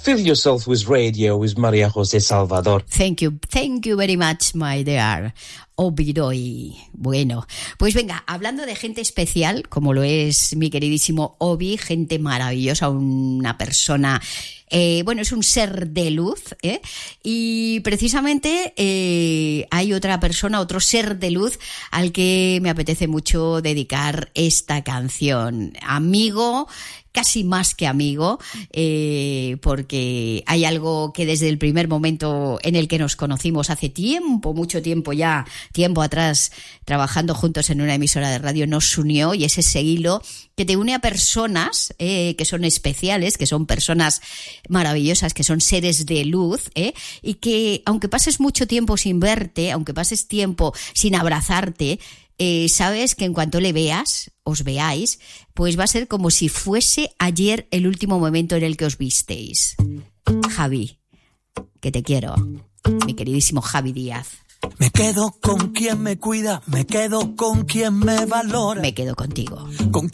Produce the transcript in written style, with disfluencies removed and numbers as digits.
Fill yourself with radio with María José Salvador. Thank you very much, my dear Obidoy. Bueno, pues venga, hablando de gente especial, como lo es mi queridísimo Obi, gente maravillosa, una persona... es un ser de luz, y precisamente hay otra persona, otro ser de luz al que me apetece mucho dedicar esta canción. Amigo, casi más que amigo, porque hay algo que desde el primer momento en el que nos conocimos hace tiempo, mucho tiempo ya, tiempo atrás, trabajando juntos en una emisora de radio, nos unió, y es ese hilo que te une a personas que son especiales, que son personas maravillosas, que son seres de luz, y que aunque pases mucho tiempo sin verte, aunque pases tiempo sin abrazarte, sabes que en cuanto le veas, os veáis, pues va a ser como si fuese ayer el último momento en el que os visteis. Javi, que te quiero, mi queridísimo Javi Díaz. Me quedo con quien me cuida, me quedo con quien me valora. Me quedo contigo. Con